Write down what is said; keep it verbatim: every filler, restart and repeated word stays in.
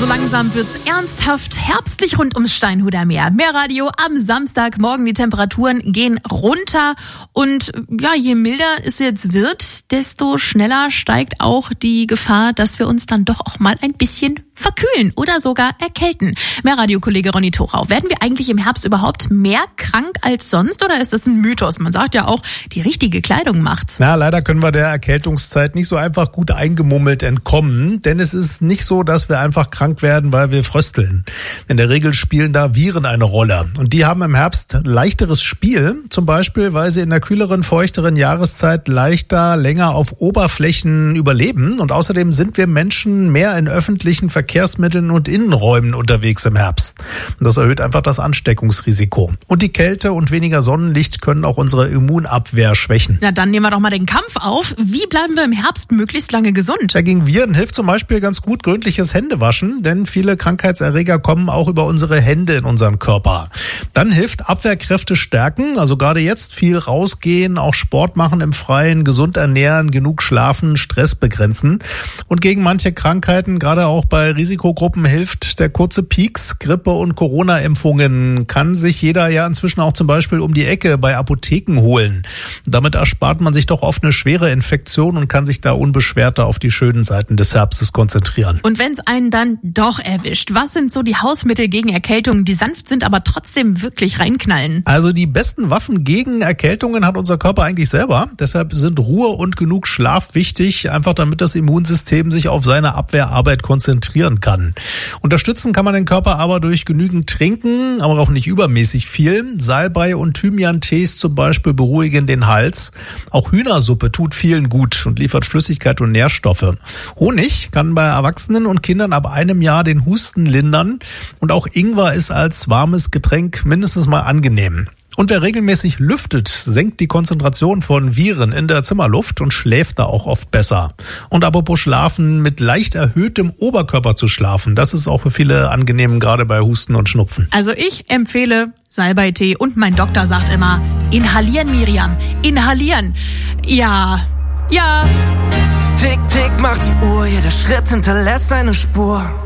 So langsam wird's ernsthaft herbstlich rund ums Steinhuder Meer. Meerradio am Samstagmorgen. Die Temperaturen gehen runter. Und ja, je milder es jetzt wird, desto schneller steigt auch die Gefahr, dass wir uns dann doch auch mal ein bisschen verkühlen oder sogar erkälten. Meerradio-Kollege Ronny Thorau, werden wir eigentlich im Herbst überhaupt mehr krank als sonst oder ist das ein Mythos? Man sagt ja auch, die richtige Kleidung macht's. Na, leider können wir der Erkältungszeit nicht so einfach gut eingemummelt entkommen, denn es ist nicht so, dass wir einfach krank werden, weil wir frösteln. In der Regel spielen da Viren eine Rolle und die haben im Herbst leichteres Spiel, zum Beispiel, weil sie in der kühleren, feuchteren Jahreszeit leichter, länger auf Oberflächen überleben und außerdem sind wir Menschen mehr in öffentlichen Verkehrsmitteln und Innenräumen unterwegs im Herbst. Und das erhöht einfach das Ansteckungsrisiko. Und die Kälte und weniger Sonnenlicht können auch unsere Immunabwehr schwächen. Na, dann nehmen wir doch mal den Kampf auf. Wie bleiben wir im Herbst möglichst lange gesund? Ja, gegen Viren hilft zum Beispiel ganz gut gründliches Händewaschen, denn viele Krankheitserreger kommen auch über unsere Hände in unseren Körper. Dann hilft Abwehrkräfte stärken, also gerade jetzt viel rausgehen, auch Sport machen im Freien, gesund ernähren, genug schlafen, Stress begrenzen. Und gegen manche Krankheiten, gerade auch bei Risikogruppen, hilft der kurze Pieks. Grippe- und Corona-Impfungen kann sich jeder ja inzwischen auch zum Beispiel um die Ecke bei Apotheken holen. Damit erspart man sich doch oft eine schwere Infektion und kann sich da unbeschwerter auf die schönen Seiten des Herbstes konzentrieren. Und wenn es einen dann doch erwischt, was sind so die Hausmittel gegen Erkältungen, die sanft sind, aber trotzdem wirklich reinknallen? Also die besten Waffen gegen Erkältungen hat unser Körper eigentlich selber. Deshalb sind Ruhe und genug Schlaf wichtig, einfach damit das Immunsystem sich auf seine Abwehrarbeit konzentrieren kann. Unterstützen kann man den Körper aber durch genügend Trinken, aber auch nicht übermäßig viel. Salbei und Thymian-Tees zum Beispiel beruhigen den Hals. Auch Hühnersuppe tut vielen gut und liefert Flüssigkeit und Nährstoffe. Honig kann bei Erwachsenen und Kindern ab einem Jahr den Husten lindern. Und auch Ingwer ist als warmes Getränk mindestens mal angenehm. Und wer regelmäßig lüftet, senkt die Konzentration von Viren in der Zimmerluft und schläft da auch oft besser. Und apropos Schlafen, mit leicht erhöhtem Oberkörper zu schlafen, das ist auch für viele angenehm, gerade bei Husten und Schnupfen. Also ich empfehle Salbeitee und mein Doktor sagt immer, inhalieren, Miriam, inhalieren. Ja, ja. Tick, tick, macht die Uhr, jeder Schritt hinterlässt eine Spur.